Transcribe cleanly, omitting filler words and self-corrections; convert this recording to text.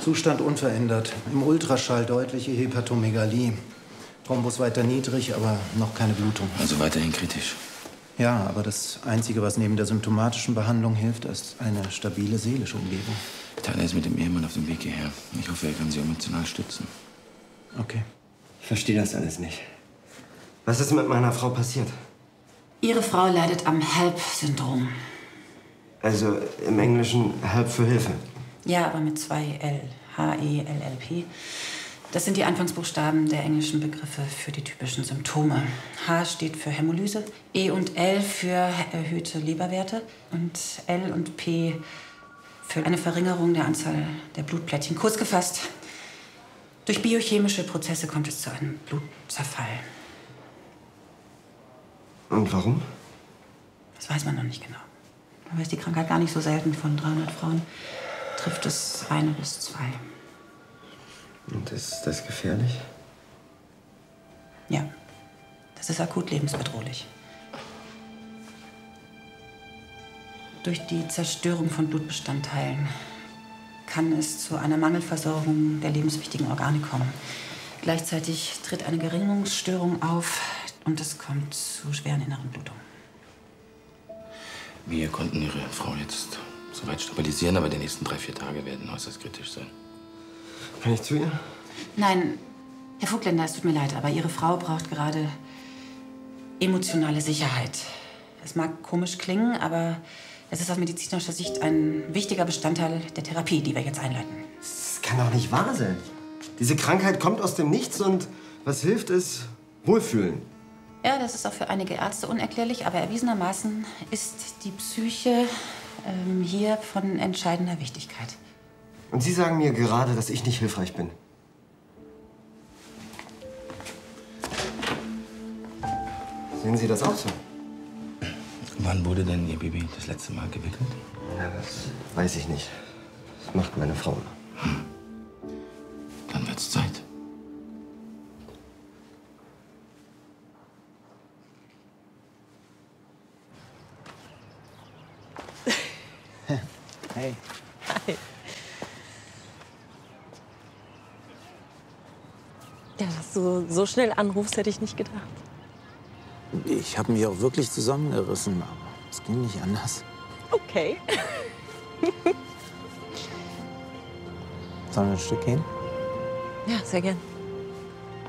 Zustand unverändert. Im Ultraschall deutliche Hepatomegalie. Thrombus weiter niedrig, aber noch keine Blutung. Also weiterhin kritisch. Ja, aber das Einzige, was neben der symptomatischen Behandlung hilft, ist eine stabile seelische Umgebung. Tyler ist mit dem Ehemann auf dem Weg hierher. Ich hoffe, er kann sie emotional stützen. Okay. Ich verstehe das alles nicht. Was ist mit meiner Frau passiert? Ihre Frau leidet am HELP-Syndrom. Also im Englischen Help für Hilfe. Ja, aber mit 2 L. H-E-L-L-P. Das sind die Anfangsbuchstaben der englischen Begriffe für die typischen Symptome. H steht für Hämolyse, E und L für erhöhte Leberwerte und L und P für eine Verringerung der Anzahl der Blutplättchen. Kurz gefasst, durch biochemische Prozesse kommt es zu einem Blutzerfall. Und warum? Das weiß man noch nicht genau. Aber ist die Krankheit gar nicht so selten. Von 300 Frauen trifft es 1 bis 2. Und ist das gefährlich? Ja, das ist akut lebensbedrohlich. Durch die Zerstörung von Blutbestandteilen kann es zu einer Mangelversorgung der lebenswichtigen Organe kommen. Gleichzeitig tritt eine Gerinnungsstörung auf und es kommt zu schweren inneren Blutungen. Wir konnten Ihre Frau jetzt soweit stabilisieren, aber die nächsten 3-4 Tage werden äußerst kritisch sein. Kann ich zu ihr? Nein, Herr Vogtländer, es tut mir leid, aber Ihre Frau braucht gerade emotionale Sicherheit. Es mag komisch klingen, aber es ist aus medizinischer Sicht ein wichtiger Bestandteil der Therapie, die wir jetzt einleiten. Das kann doch nicht wahr sein. Diese Krankheit kommt aus dem Nichts und was hilft, ist Wohlfühlen. Ja, das ist auch für einige Ärzte unerklärlich, aber erwiesenermaßen ist die Psyche hier von entscheidender Wichtigkeit. Und Sie sagen mir gerade, dass ich nicht hilfreich bin. Sehen Sie das auch so? Wann wurde denn Ihr Baby das letzte Mal gewickelt? Ja, das weiß ich nicht. Das macht meine Frau. Dann wird's Zeit. Hey. Hi. Ja, dass du so schnell anrufst, hätte ich nicht gedacht. Ich habe mich auch wirklich zusammengerissen, aber es ging nicht anders. Okay. Sollen wir ein Stück gehen? Ja, sehr gern.